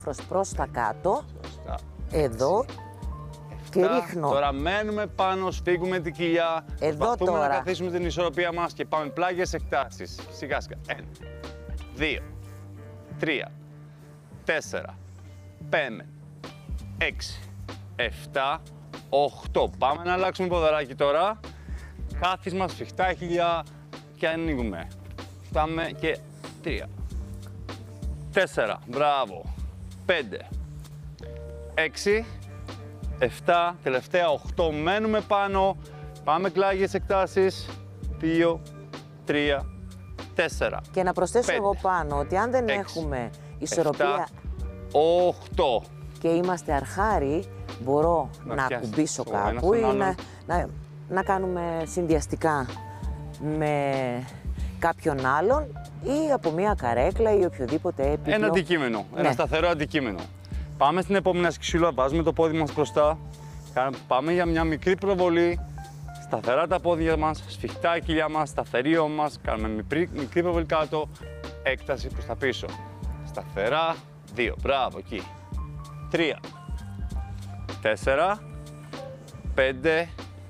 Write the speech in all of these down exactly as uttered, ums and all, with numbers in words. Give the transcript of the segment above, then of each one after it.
προς τα κάτω, Σωστά. εδώ, και ρίχνω. Τώρα μένουμε πάνω, σφίγγουμε την κοιλιά. Εδώ προσπαθούμε τώρα. να καθίσουμε την ισορροπία μας και πάμε πλάγιες εκτάσεις. Σιγά σιγά. Ένα, δύο, τρία, τέσσερα, πέντε, έξι, εφτά, οχτώ. Πάμε να αλλάξουμε ποδαράκι τώρα. Κάθισμα, σφιχτά χιλιά και ανοίγουμε. Πάμε και τρία, τέσσερα, μπράβο, πέντε, έξι, εφτά, τελευταία οκτώ, μένουμε πάνω. Πάμε κλάγιες εκτάσεις. δύο, τρία, τέσσερα. Και να προσθέσω πέντε, εγώ πάνω ότι αν δεν έξι, έχουμε ισορροπία οκτώ. και είμαστε αρχάρι, μπορώ Να να, πιάσεις ακουμπήσω το ένα κάπου στον ή άλλον. να, να, να κάνουμε συνδυαστικά με κάποιον άλλον ή από μια καρέκλα ή οποιοδήποτε έπιπλο. Ένα αντικείμενο, ένα Ναι. σταθερό αντικείμενο. Πάμε στην επόμενη ασκησούλα, βάζουμε το πόδι μας μπροστά. Πάμε για μια μικρή προβολή. Σταθερά τα πόδια μας, σφιχτά η κοιλιά μας, σταθερή ώμο μας. Κάνουμε μικρή, μικρή προβολή κάτω, έκταση προς τα πίσω. Σταθερά, δύο, μπράβο, εκεί. Τρία, τέσσερα, πέντε,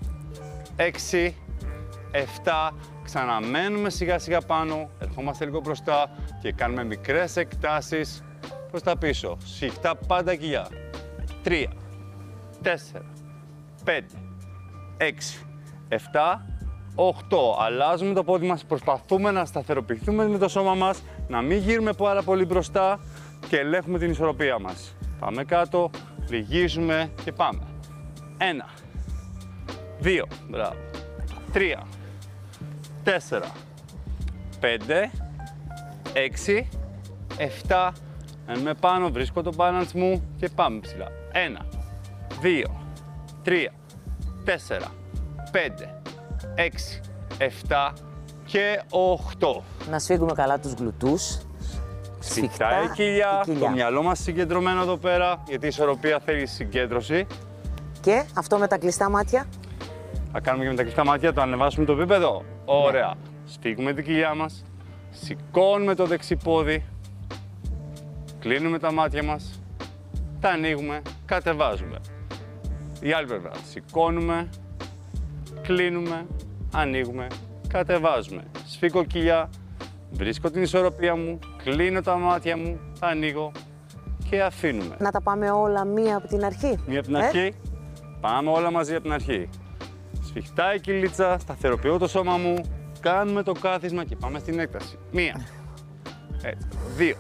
έξι, εφτά. Ξαναμένουμε σιγά σιγά πάνω, ερχόμαστε λίγο μπροστά και κάνουμε μικρές εκτάσεις προς τα πίσω. Σφιχτά πάντα κοιλιά. Τρία, τέσσερα, πέντε, έξι, εφτά, οκτώ. Αλλάζουμε το πόδι μας, προσπαθούμε να σταθεροποιηθούμε με το σώμα μας, να μην γύρουμε πάρα πολύ μπροστά και ελέγχουμε την ισορροπία μας. Πάμε κάτω, λυγίζουμε και πάμε. Ένα, δύο, μπράβο, τρία, τέσσερα, πέντε, έξι, εφτά. Μένουμε πάνω, βρίσκω το balance μου και πάμε ψηλά. Ένα, δύο, τρία, τέσσερα, πέντε, έξι, εφτά και οκτώ. Να σφίγγουμε καλά τους γλουτούς. Σφιχτά η κοιλιά, το μυαλό μας συγκεντρωμένο εδώ πέρα, γιατί η ισορροπία θέλει συγκέντρωση. Και αυτό με τα κλειστά μάτια. Θα κάνουμε και με τα κλειστά μάτια, το ανεβάσουμε το επίπεδο. Ωραία. Σφίγγουμε την κοιλιά μας, σηκώνουμε το δεξί πόδι, κλείνουμε τα μάτια μας, τα ανοίγουμε, κατεβάζουμε. Η άλλη πλευρά, σηκώνουμε, κλείνουμε, ανοίγουμε, κατεβάζουμε. Σφίγγω κοιλιά, βρίσκω την ισορροπία μου, κλείνω τα μάτια μου, τα ανοίγω και αφήνουμε. Να τα πάμε όλα μία από την αρχή. Μία από την Ε? αρχή, πάμε όλα μαζί από την αρχή. Σφιχτά η κυλίτσα, σταθεροποιώ το σώμα μου, κάνουμε το κάθισμα και πάμε στην έκταση. Μία, έτσι, δύο,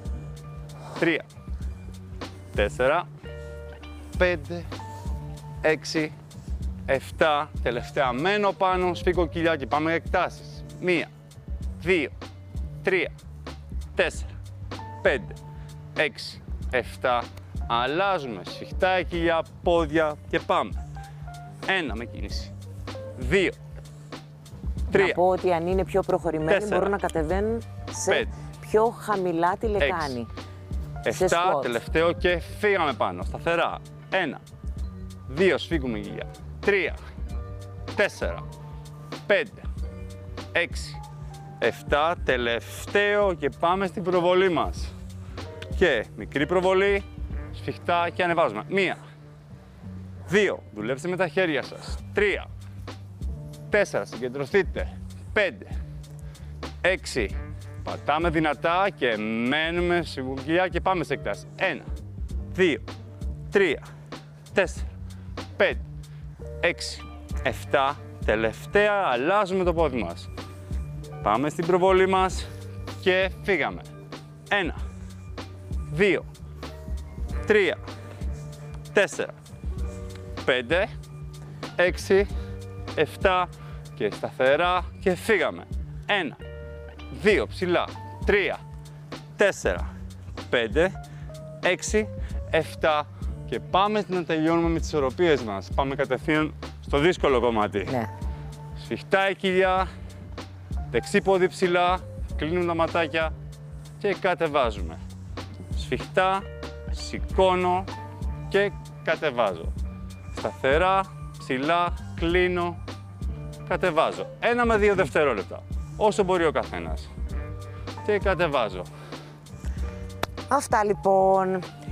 τρία, τέσσερα, πέντε, έξι, εφτά, τελευταία μένω πάνω, σφίγγω κοιλιά και πάμε για εκτάσεις. Μία, δύο, τρία, τέσσερα, πέντε, έξι, εφτά, αλλάζουμε, σφιχτά η κοιλιά, πόδια και πάμε. Ένα με κίνηση, δύο, τρία, Να πω ότι αν είναι πιο προχωρημένοι τέσσερα, μπορούν να κατεβαίνουν σε πέντε, πιο χαμηλά τη λεκάνη. Σε εφτά, squat. τελευταίο και φύγαμε πάνω, σταθερά. Ένα, δύο, σφίγγουμε η κοιλιά, τρία, τέσσερα, πέντε, έξι, εφτά, τελευταίο και πάμε στην προβολή μας. Και μικρή προβολή, σφιχτά και ανεβάζουμε. Μία, δύο, δουλέψτε με τα χέρια σας. Τρία, τέσσερα, συγκεντρωθείτε. Πέντε, έξι, πατάμε δυνατά και μένουμε σιγουριά και πάμε σε εκτάσεις. Ένα, δύο, τρία, τέσσερα, πέντε, έξι, εφτά, τελευταία, αλλάζουμε το πόδι μας. Πάμε στην προβολή μας και φύγαμε. Ένα, δύο, τρία, τέσσερα, πέντε, έξι, εφτά και σταθερά και φύγαμε. Ένα, δύο, ψηλά, τρία, τέσσερα, πέντε, έξι, εφτά και πάμε να τελειώνουμε με τις ισορροπίες μας. Πάμε κατευθείαν στο δύσκολο κομμάτι. Ναι. Σφιχτά η κοιλιά, δεξί πόδι ψηλά, κλείνουν τα ματάκια και κατεβάζουμε. Σφιχτά, σηκώνω και κατεβάζω. Σταθερά, ψηλά, κλείνω, κατεβάζω. Ένα με δύο δευτερόλεπτα, όσο μπορεί ο καθένας. Και κατεβάζω. Αυτά λοιπόν.